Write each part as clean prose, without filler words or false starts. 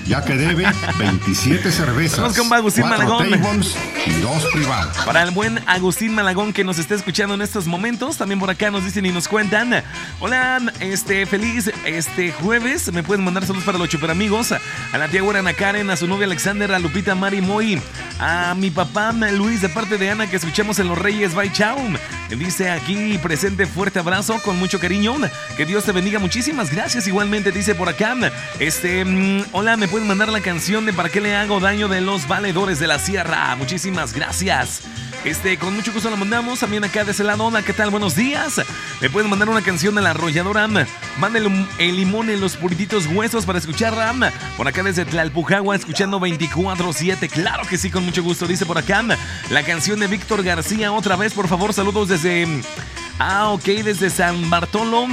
ya que debe 27 cervezas, vamos con Agustín 4 Malagón tables y 2 privadas. Para el buen Agustín Malagón que nos está escuchando en estos momentos, también por acá nos dicen y nos cuentan: hola, feliz jueves, me pueden mandar saludos para los chuperamigos, a la tía güera Ana Karen, a su novia Alexander, a Lupita Mari Moy, a mi papá Luis de parte de Ana que escuchamos en Los Reyes, bye chao. Dice aquí presente, fuerte abrazo con mucho cariño, que Dios te bendiga, muchísimas gracias. Igualmente dice por acá, hola, me pueden mandar la canción de ¿Para qué le hago daño? De Los Valedores de la Sierra, muchísimas gracias. Con mucho gusto la mandamos. También acá de ese lado, hola, ¿qué tal? Buenos días. Me pueden mandar una canción de La Arrolladora, manden el limón en los purititos huesos para escucharla. Por acá desde Tlalpujagua, escuchando 24/7. Claro que sí, con mucho gusto. Dice por acá, la canción de Víctor García, otra vez, por favor, saludos desde... desde San Bartolo.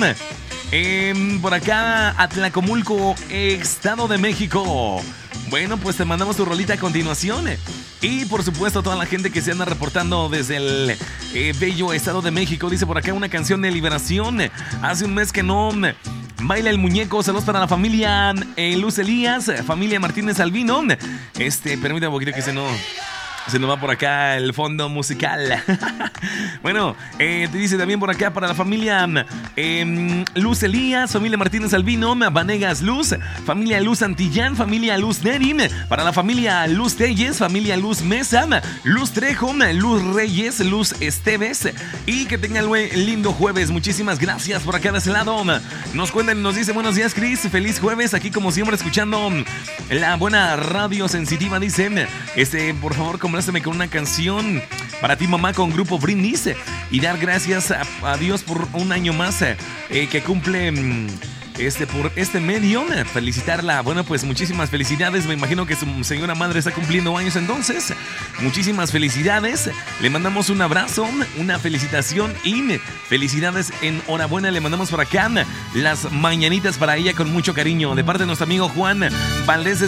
Por acá, Atlacomulco, Estado de México. Bueno, pues te mandamos tu rolita a continuación. Y por supuesto, toda la gente que se anda reportando desde el bello Estado de México. Dice por acá una canción de Liberación. Hace un mes que no baila el muñeco. Saludos para la familia Luz Elías, familia Martínez Albino. Permítame un poquito que se nos va por acá el fondo musical. Bueno, te dice también por acá para la familia Luz Elías, familia Martínez Albino, Vanegas Luz, familia Luz Antillán, familia Luz Nerim, para la familia Luz Telles, familia Luz Mesa, Luz Trejo, Luz Reyes, Luz Esteves, y que tengan un lindo jueves. Muchísimas gracias por acá de ese lado. Nos cuentan y nos dice: buenos días, Cris, feliz jueves, aquí como siempre escuchando la buena radio sensitiva. Dice, por favor, compláceme con una canción para ti, mamá, con Grupo Brindis, y dar gracias a Dios por un año más que cumple por este medio. Felicitarla. Bueno, pues muchísimas felicidades. Me imagino que su señora madre está cumpliendo años, entonces muchísimas felicidades. Le mandamos un abrazo, una felicitación y felicidades, enhorabuena. Le mandamos por acá las mañanitas para ella con mucho cariño de parte de nuestro amigo Juan Valdés